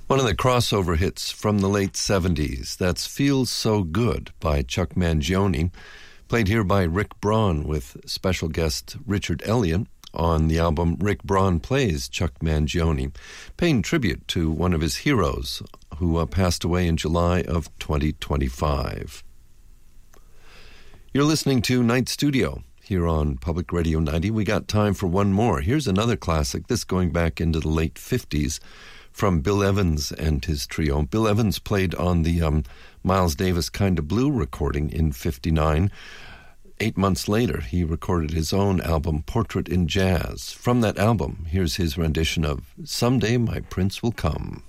One of the crossover hits from the late 70s, that's Feels So Good by Chuck Mangione, played here by Rick Braun with special guest Richard Elliott on the album Rick Braun Plays Chuck Mangione, paying tribute to one of his heroes who passed away in July of 2025. You're listening to Night Studio here on Public Radio 90. We got time for one more. Here's another classic, this going back into the late 50s, from Bill Evans and his trio. Bill Evans played on the Miles Davis Kinda Blue recording in 59. 8 months later, he recorded his own album, Portrait in Jazz. From that album, here's his rendition of Someday My Prince Will Come.